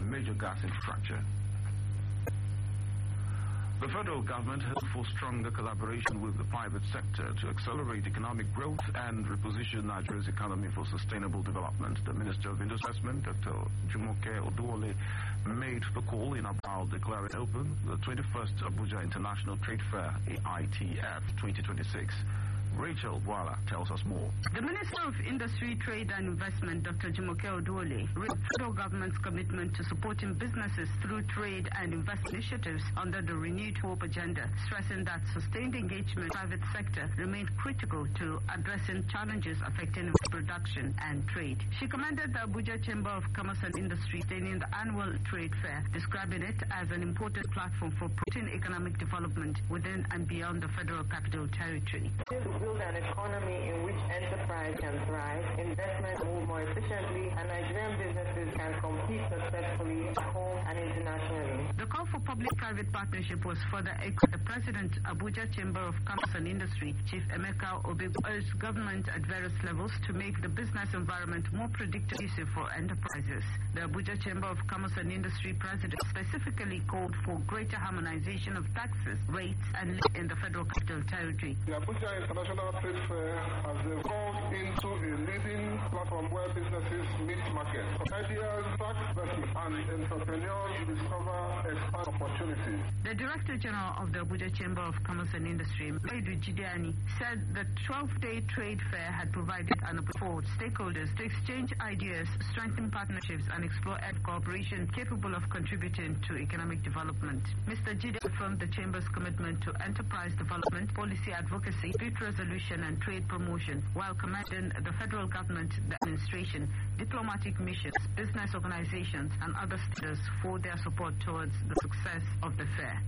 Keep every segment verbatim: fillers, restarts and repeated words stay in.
major gas infrastructure. The federal government hopes for stronger collaboration with the private sector to accelerate economic growth and reposition Nigeria's economy for sustainable development. The Minister of Investment, Doctor Jumoke Oduole, made the call in about declaring open the twenty-first Abuja International Trade Fair, A I T F twenty twenty-six. Rachel Wala tells us more. The Minister of Industry, Trade and Investment, Doctor Jumoke Oduole, raised the federal government's commitment to supporting businesses through trade and investment initiatives under the Renewed Hope agenda, stressing that sustained engagement in the private sector remains critical to addressing challenges affecting production and trade. She commended the Abuja Chamber of Commerce and Industry staying the annual trade fair, describing it as an important platform for promoting economic development within and beyond the Federal Capital Territory. Build an economy in which enterprise can thrive, investment move more efficiently, and Nigerian businesses can compete successfully at home and internationally. The call for public-private partnership was further echoed. The President, Abuja Chamber of Commerce and Industry, Chief Emeka Obegu, urged government at various levels to make the business environment more predictable for enterprises. The Abuja Chamber of Commerce and Industry President specifically called for greater harmonization of taxes, rates, and limits in the Federal Capital Territory. The Abuja International Trade Fair has evolved into a leading platform where businesses meet markets. Ideas, tax versus and entrepreneurs discover expand opportunities. The Director General of the Abuja Chamber of Commerce and Industry, Maidu Jidiani, said the twelve-day trade fair had provided an opportunity for stakeholders to exchange ideas, strengthen partnerships, and explore ed cooperation capable of contributing to economic development. Mister Jidiani affirmed the Chamber's commitment to enterprise development, policy advocacy, dispute resolution, and trade promotion, while commending the federal government, the administration, diplomatic missions, business organizations, and other stakeholders for their support towards the success of the fair.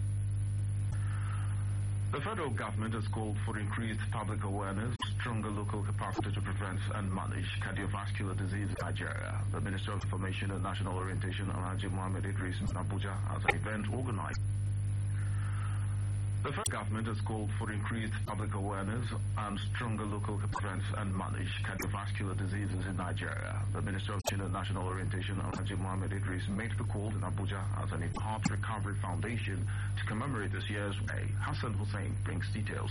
The federal government has called for increased public awareness, stronger local capacity to prevent and manage cardiovascular disease in Nigeria. The Minister of Information and National Orientation, Alhaji Mohammed Idris, in Abuja, has an event organized. The federal government has called for increased public awareness and stronger local capacity and manage cardiovascular diseases in Nigeria. The Minister of National Orientation, Alhaji Mohammed Idris, made the call in Abuja as an Heart Recovery Foundation to commemorate this year's Day. Hassan Hussein brings details.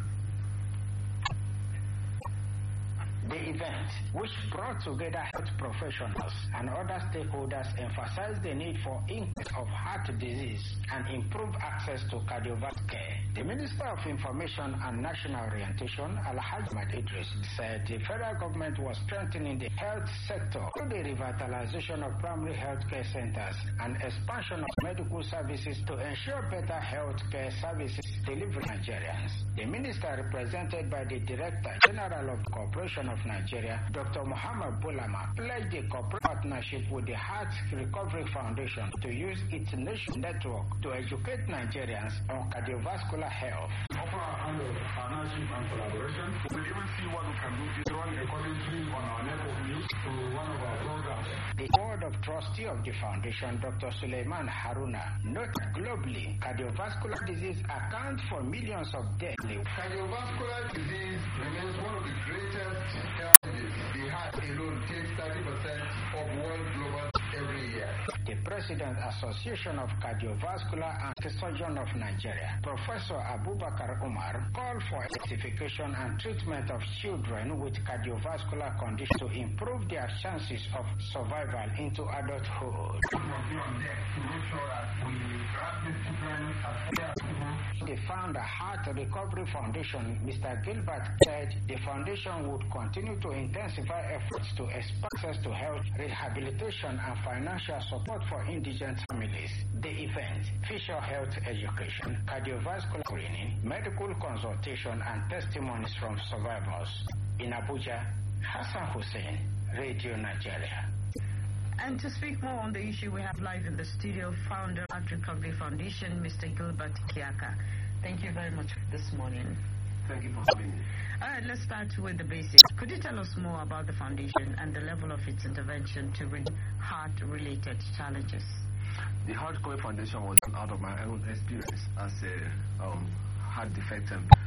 The event, which brought together health professionals and other stakeholders, emphasized the need for increase of heart disease and improved access to cardiovascular care. The Minister of Information and National Orientation, Alhaji Mohammed Idris, said the federal government was strengthening the health sector through the revitalization of primary health care centers and expansion of medical services to ensure better health care services delivered to Nigerians. The minister, represented by the Director General of the Corporation of Nigeria, Doctor Muhammad Bulama, pledged a corporate partnership with the Heart Recovery Foundation to use its national network to educate Nigerians on cardiovascular health. Offer our hand of partnership and collaboration. We'll even see what we can do to run a commentary on our network news to one of our programs. The board of trustee of the foundation, Doctor Suleiman Haruna, noted globally cardiovascular disease accounts for millions of deaths. Cardiovascular disease remains one of the greatest health diseases. The heart alone takes thirty percent of world global every year. The President Association of Cardiovascular and Surgeon of Nigeria, Professor Abubakar Umar, called for identification and treatment of children with cardiovascular conditions to improve their chances of survival into adulthood. The founder, Heart Recovery Foundation, Mister Gilbert, said the foundation would continue to intensify efforts to expand access to health, rehabilitation, and financial support for indigent families. The event featured health education, cardiovascular screening, medical consultation, and testimonies from survivors. In Abuja, Hassan Hussein, Radio Nigeria. And to speak more on the issue, we have live in the studio founder of Heart Recovery Foundation, Mister Gilbert Kiaka. Thank you very much this morning. Thank you for having me. All right, let's start with the basics. Could you tell us more about the foundation and the level of its intervention to reduce heart-related challenges? The Heart Recovery Foundation was out of my own experience as a um, heart defect